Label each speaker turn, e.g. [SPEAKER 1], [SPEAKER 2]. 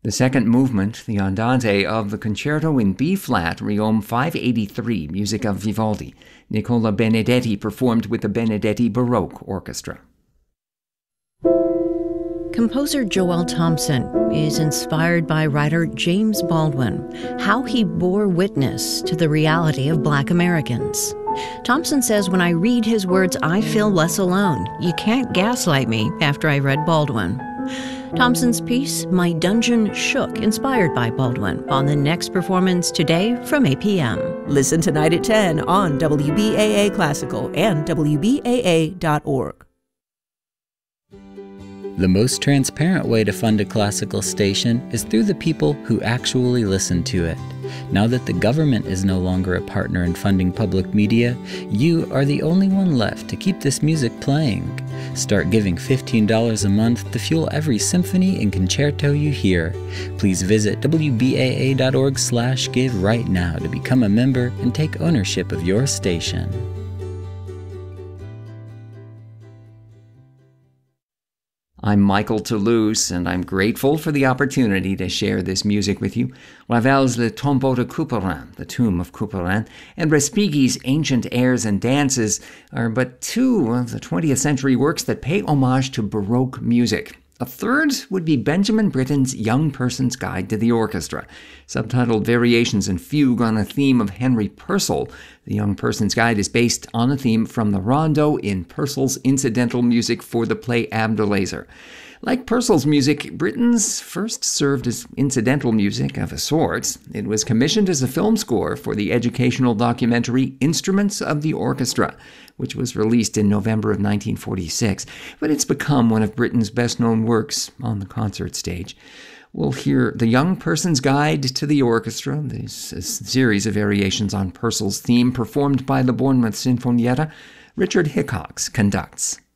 [SPEAKER 1] The second movement, the Andante of the Concerto in B-flat, Riom 583, music of Vivaldi. Nicola Benedetti performed with the Benedetti Baroque Orchestra.
[SPEAKER 2] Composer Joel Thompson is inspired by writer James Baldwin, how he bore witness to the reality of Black Americans. Thompson says, when I read his words, I feel less alone. You can't gaslight me after I read Baldwin. Thompson's piece, My Dungeon Shook, inspired by Baldwin, on the next performance today from 8 p.m.
[SPEAKER 3] Listen tonight at 10 on WBAA Classical and WBAA.org.
[SPEAKER 4] The most transparent way to fund a classical station is through the people who actually listen to it. Now that the government is no longer a partner in funding public media, you are the only one left to keep this music playing. Start giving $15 a month to fuel every symphony and concerto you hear. Please visit WBAA.org/give right now to become a member and take ownership of your station.
[SPEAKER 1] I'm Michael Toulouse, and I'm grateful for the opportunity to share this music with you. Ravel's Le Tombeau de Couperin, The Tomb of Couperin, and Respighi's Ancient Airs and Dances are but two of the 20th century works that pay homage to Baroque music. A third would be Benjamin Britten's Young Person's Guide to the Orchestra, subtitled Variations in Fugue on a Theme of Henry Purcell. The Young Person's Guide is based on a theme from the rondo in Purcell's incidental music for the play Abdelazer. Like Purcell's music, Britten's first served as incidental music of a sort. It was commissioned as a film score for the educational documentary Instruments of the Orchestra, which was released in November of 1946, but it's become one of Britten's best-known works on the concert stage. We'll hear The Young Person's Guide to the Orchestra, this series of variations on Purcell's theme performed by the Bournemouth Sinfonietta. Richard Hickox conducts.